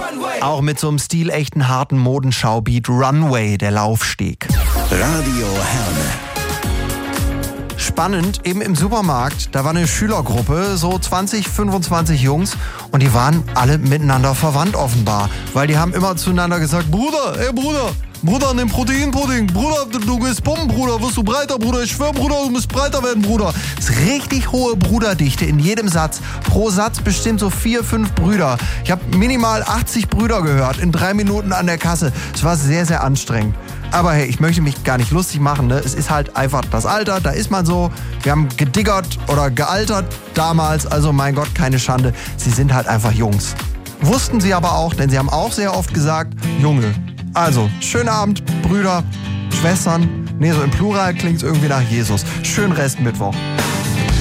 Auch mit so einem stilechten, harten Modenschaubeat Runway, der Laufsteg. Radio Herne. Spannend, eben im Supermarkt, da war eine Schülergruppe, so 20, 25 Jungs und die waren alle miteinander verwandt offenbar, weil die haben immer zueinander gesagt, Bruder, ey Bruder, nimm Proteinpudding, Bruder, du gehst Bomben, Bruder, wirst du breiter, Bruder, ich schwör, Bruder, du musst breiter werden, Bruder. Das ist richtig hohe Bruderdichte in jedem Satz. Pro Satz bestimmt so 4, 5 Brüder. Ich habe minimal 80 Brüder gehört in 3 Minuten an der Kasse. Es war sehr, sehr anstrengend. Aber hey, ich möchte mich gar nicht lustig machen, ne? Es ist halt einfach das Alter, da ist man so. Wir haben gediggert oder gealtert damals, also mein Gott, keine Schande. Sie sind halt einfach Jungs. Wussten sie aber auch, denn sie haben auch sehr oft gesagt, Junge. Also, schönen Abend, Brüder, Schwestern. Nee, so im Plural klingt es irgendwie nach Jesus. Schönen Restmittwoch.